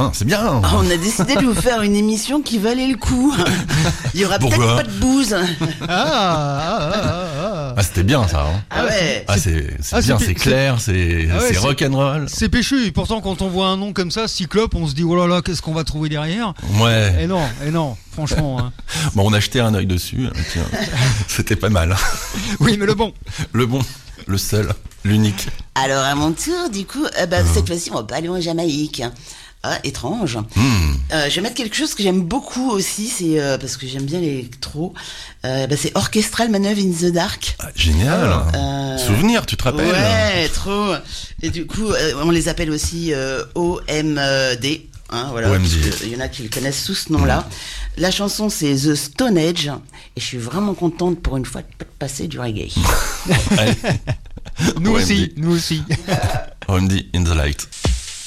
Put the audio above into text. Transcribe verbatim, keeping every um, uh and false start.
bien, c'est bien. Ah, on a décidé de vous faire une émission qui valait le coup. Il y aura peut-être Pourquoi pas de bouse. Ah, ah, ah, ah, Ah, c'était bien ça. Hein. Ah ouais. Ah, c'est, c'est Ah, bien, c'est- c'est clair, c'est, Ah ouais, c'est c'est- rock'n'roll. C'est péchu. Et pourtant, quand on voit un nom comme ça, Cyclope, on se dit, oh là là, qu'est-ce qu'on va trouver derrière? Ouais. Et non, et non, franchement. Hein. Bon, on a jeté un œil dessus. hein, Tiens, c'était pas mal. Oui, mais le bon. Le bon, le seul, l'unique. Alors à mon tour, du coup, euh, bah, cette fois-ci, on va pas aller en Jamaïque. Ah, étrange. Hmm. Euh, je vais mettre quelque chose que j'aime beaucoup aussi, c'est euh, parce que j'aime bien l'électro. Euh, bah, c'est Orchestral Maneuver in the Dark. Ah, génial. Euh, Souvenir, tu te rappelles? Ouais, trop. Et du coup, euh, on les appelle aussi euh, O M D. Hein, voilà, O M D. parce que il y en a qui le connaissent sous ce nom-là. Mmh. La chanson, c'est The Stone Age. Et je suis vraiment contente pour une fois de passer du reggae. Nous O M D. aussi, nous aussi. O M D in the light.